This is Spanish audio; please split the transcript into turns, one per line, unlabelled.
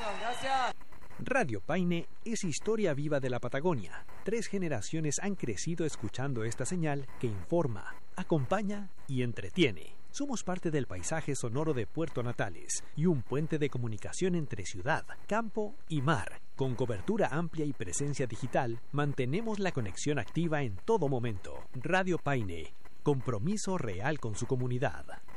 Gracias.
Radio Paine es historia viva de la Patagonia. 3 generaciones han crecido escuchando esta señal que informa, acompaña y entretiene. Somos parte del paisaje sonoro de Puerto Natales y un puente de comunicación entre ciudad, campo y mar. Con cobertura amplia y presencia digital, mantenemos la conexión activa en todo momento. Radio Paine, compromiso real con su comunidad.